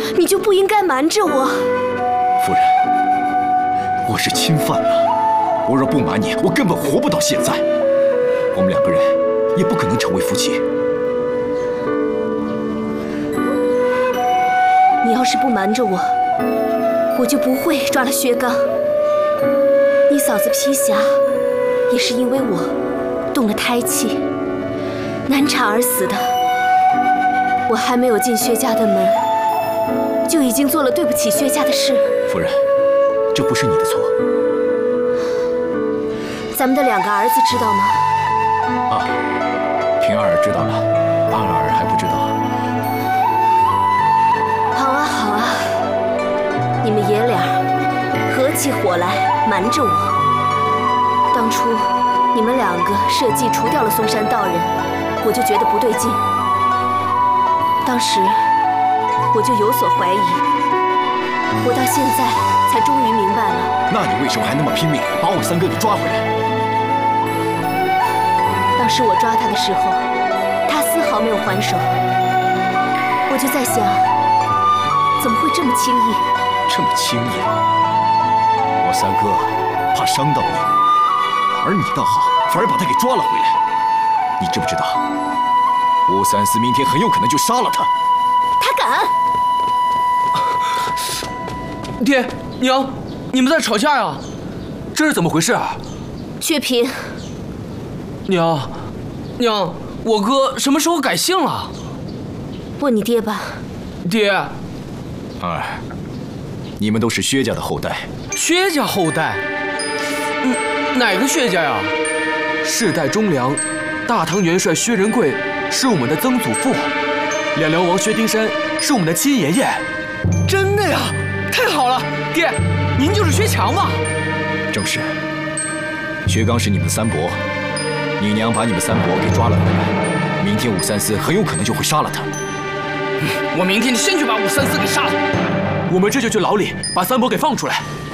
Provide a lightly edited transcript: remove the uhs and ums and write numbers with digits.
你就不应该瞒着我。 夫人，我是侵犯了。我若不瞒你，我根本活不到现在。我们两个人也不可能成为夫妻。 你要是不瞒着我，我就不会抓了薛刚。你嫂子披霞也是因为我动了胎气，难产而死的。我还没有进薛家的门，就已经做了对不起薛家的事。 夫人，这不是你的错。 咱们的2个儿子知道吗？ 啊，平儿知道了，安儿还不知道。 好啊好啊，你们爷俩合起伙来瞒着我。当初你们2个设计除掉了嵩山道人，我就觉得不对劲。当时我就有所怀疑，我到现在才终于明白了。 那你为什么还那么拼命把我三哥给抓回来？ 当时我抓他的时候，他丝毫没有还手，我就在想，怎么会这么轻易？ 这么轻易？我三哥怕伤到你，而你倒好，反而把他给抓了回来。你知不知道，吴三思明天很有可能就杀了他。 他敢？ 爹娘，你们在吵架呀？这是怎么回事啊？ 薛平， 娘，我哥什么时候改姓了？ 问你爹吧。 爹， 儿，你们都是薛家的后代。 薛家后代？哪个薛家呀？世代忠良，大唐元帅薛仁贵是我们的曾祖父，两辽王薛丁山是我们的亲爷爷。真的呀？太好了，爹，您就是薛强嘛？ 正是。薛刚是你们三伯，你娘把你们三伯给抓了回来，明天武三思很有可能就会杀了他。 我明天就先去把武三思给杀了。我们这就去牢里把三伯给放出来。